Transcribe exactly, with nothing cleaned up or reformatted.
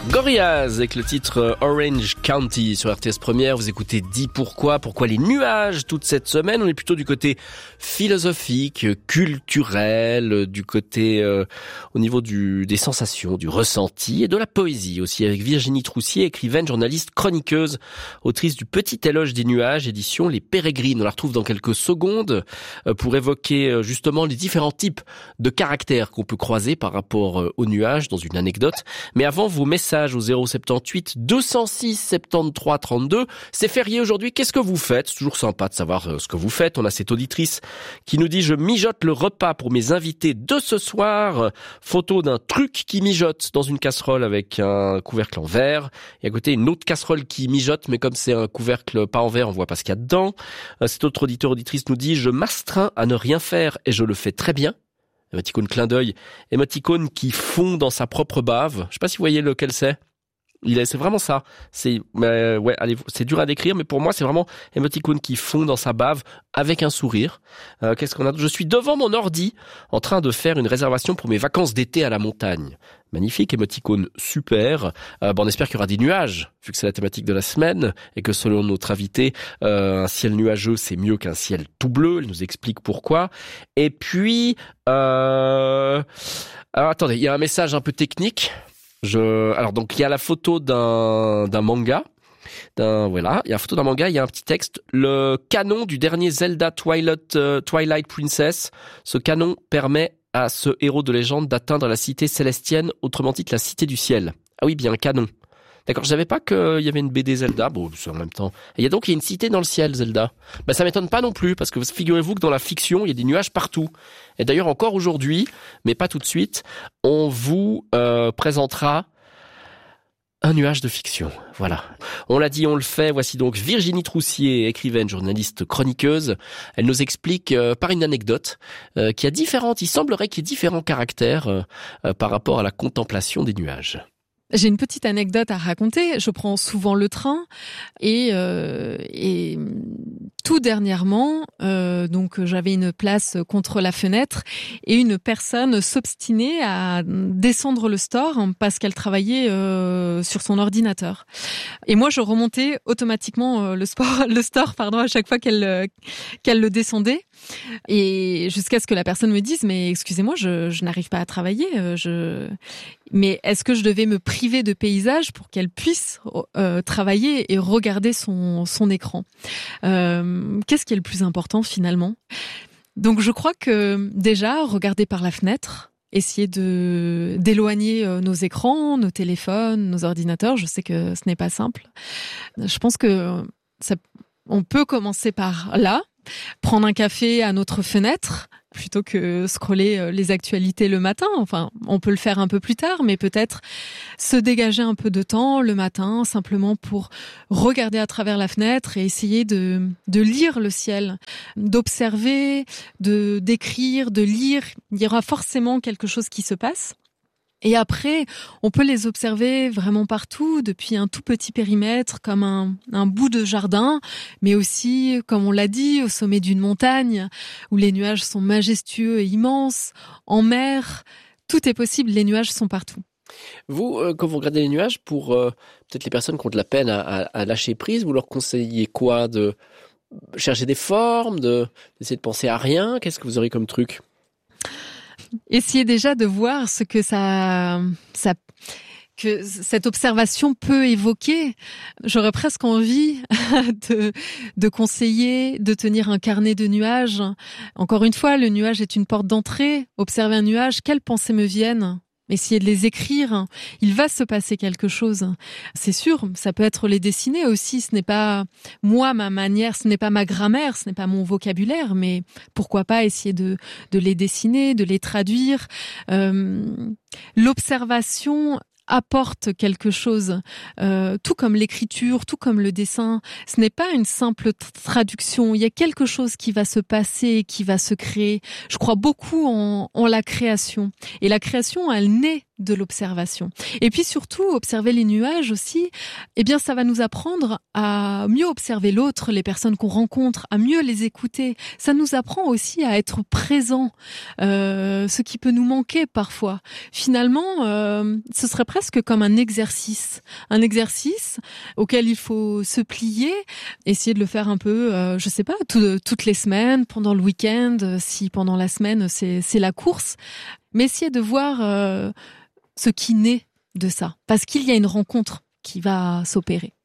Gorillaz avec le titre Orange County sur R T S Première. Vous écoutez Dis pourquoi, pourquoi les nuages toute cette semaine. On est plutôt du côté philosophique, culturel, du côté euh, au niveau du des sensations, du ressenti et de la poésie aussi avec Virginie Troussier, écrivaine, journaliste, chroniqueuse, autrice du Petit éloge des nuages, édition Les Pérégrines. On la retrouve dans quelques secondes euh, pour évoquer euh, justement les différents types de caractères qu'on peut croiser par rapport euh, aux nuages dans une anecdote. Mais avant, vos messages au zéro soixante-dix-huit deux cent six soixante-treize trente-deux. C'est férié aujourd'hui, qu'est-ce que vous faites? C'est toujours sympa de savoir ce que vous faites. On a cette auditrice qui nous dit « Je mijote le repas pour mes invités de ce soir ». Photo d'un truc qui mijote dans une casserole avec un couvercle en verre. Et à côté, une autre casserole qui mijote, mais comme c'est un couvercle pas en verre, on voit pas ce qu'il y a dedans. Cet autre auditeur auditrice nous dit « Je m'astreins à ne rien faire et je le fais très bien ». Émoticône clin d'œil, émoticône qui fond dans sa propre bave. Je sais pas si vous voyez lequel c'est. Il est, c'est vraiment ça. C'est, euh, ouais, allez, c'est dur à décrire, mais pour moi, c'est vraiment émoticône qui fond dans sa bave avec un sourire. Euh, qu'est-ce qu'on a? Je suis devant mon ordi, en train de faire une réservation pour mes vacances d'été à la montagne. Magnifique, émoticône super. Euh, bon, on espère qu'il y aura des nuages, vu que c'est la thématique de la semaine, et que selon notre invité, euh, un ciel nuageux, c'est mieux qu'un ciel tout bleu. Elle nous explique pourquoi. Et puis, euh... alors attendez, il y a un message un peu technique. Je, alors donc il y a la photo d'un d'un manga, d'un voilà, il y a la photo d'un manga, il y a un petit texte. Le canon du dernier Zelda Twilight euh, Twilight Princess, ce canon permet à ce héros de légende d'atteindre la cité célestienne, autrement dit la cité du ciel. Ah oui, bien un canon. D'accord, je savais pas qu'il y avait une B D Zelda. Bon, c'est en même temps. Et il y a donc il y a une cité dans le ciel, Zelda. Ben ça m'étonne pas non plus, parce que figurez-vous que dans la fiction, il y a des nuages partout. Et d'ailleurs encore aujourd'hui, mais pas tout de suite, on vous euh, présentera un nuage de fiction. Voilà. On l'a dit, on le fait. Voici donc Virginie Troussier, écrivaine, journaliste, chroniqueuse. Elle nous explique euh, par une anecdote euh, qu'il y a différentes, il semblerait qu'il y ait différents caractères euh, euh, par rapport à la contemplation des nuages. J'ai une petite anecdote à raconter. Je prends souvent le train et, euh, et tout dernièrement, euh, donc j'avais une place contre la fenêtre et une personne s'obstinait à descendre le store parce qu'elle travaillait euh, sur son ordinateur. Et moi, je remontais automatiquement euh, le, sport, le store pardon, à chaque fois qu'elle, qu'elle le descendait. Et jusqu'à ce que la personne me dise « Mais excusez-moi, je, je n'arrive pas à travailler. Je... » Mais est-ce que je devais me priver de paysage pour qu'elle puisse euh, travailler et regarder son, son écran? euh, Qu'est-ce qui est le plus important finalement? Donc je crois que déjà, regarder par la fenêtre, essayer de d'éloigner euh, nos écrans, nos téléphones, nos ordinateurs. Je sais que ce n'est pas simple. Je pense que ça, on peut commencer par là. Prendre un café à notre fenêtre plutôt que scroller les actualités le matin. Enfin, on peut le faire un peu plus tard, mais peut-être se dégager un peu de temps le matin simplement pour regarder à travers la fenêtre et essayer de, de lire le ciel, d'observer, de d'écrire, de lire. Il y aura forcément quelque chose qui se passe. Et après, on peut les observer vraiment partout, depuis un tout petit périmètre, comme un, un bout de jardin, mais aussi, comme on l'a dit, au sommet d'une montagne, où les nuages sont majestueux et immenses, en mer. Tout est possible, les nuages sont partout. Vous, euh, quand vous regardez les nuages, pour euh, peut-être les personnes qui ont de la peine à, à, à lâcher prise, vous leur conseillez quoi? De chercher des formes, de, d'essayer de penser à rien? Qu'est-ce que vous aurez comme truc? Essayez déjà de voir ce que ça, ça, que cette observation peut évoquer. J'aurais presque envie de, de conseiller de tenir un carnet de nuages. Encore une fois, le nuage est une porte d'entrée. Observer un nuage, quelles pensées me viennent? Essayez de les écrire. Il va se passer quelque chose. C'est sûr, ça peut être les dessiner aussi. Ce n'est pas moi, ma manière, ce n'est pas ma grammaire, ce n'est pas mon vocabulaire, mais pourquoi pas essayer de, de les dessiner, de les traduire. Euh, l'observation apporte quelque chose, euh, tout comme l'écriture, tout comme le dessin. Ce n'est pas une simple t- traduction. Il y a quelque chose qui va se passer, qui va se créer. Je crois beaucoup en, en la création. Et la création, elle naît de l'observation. Et puis surtout, observer les nuages aussi, eh bien, ça va nous apprendre à mieux observer l'autre, les personnes qu'on rencontre, à mieux les écouter. Ça nous apprend aussi à être présent, euh, ce qui peut nous manquer parfois. Finalement, euh, ce serait presque comme un exercice, un exercice auquel il faut se plier, essayer de le faire un peu, euh, je sais pas, tout, toutes les semaines, pendant le week-end, si pendant la semaine c'est, c'est la course, mais essayer de voir euh, ce qui naît de ça, parce qu'il y a une rencontre qui va s'opérer.